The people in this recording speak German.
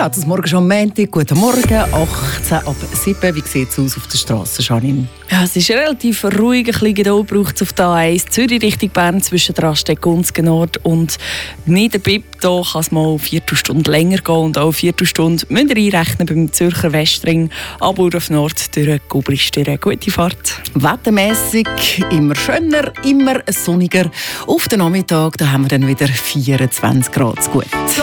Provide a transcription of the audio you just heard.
das morgen schon am Montag. Guten Morgen, 18 ab 7. Wie sieht es aus auf der Straße, Janine? Ja, es ist relativ ruhig. Ein bisschen Geduld braucht es auf der A1 Zürich Richtung Bern zwischen Rasteg, Gunzgen-Nord und Niederbipp. Da kann es mal 4 Stunden länger gehen und auch 4 Stunden müsst ihr einrechnen beim Zürcher Westring. Aber auf Nord durch Gubrist. Gute Fahrt. Wettermässig immer schöner, immer sonniger. Auf den Nachmittag da haben wir dann wieder 24 Grad. Gut.